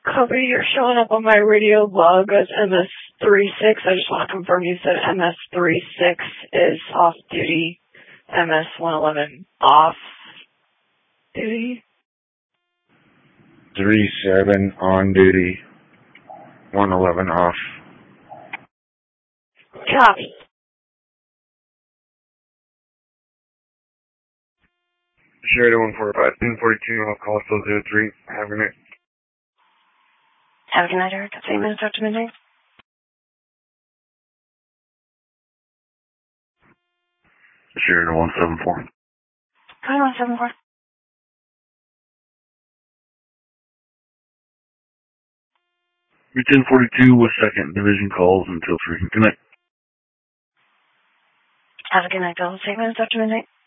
Copy, you're showing up on my radio log as MS-36. I just want to confirm you said MS-36 is off duty, MS-111 off duty. 37 on duty, 111 off. Copy. Sherry 145, 1042, I'll call still 03. Have a good night. Have a good night, Eric. 8 minutes after midnight. Sherry 174. Hi, 174. Your 1042 with 2nd Division calls until 3. Good night. Have a good night, Bill. 8 minutes after midnight.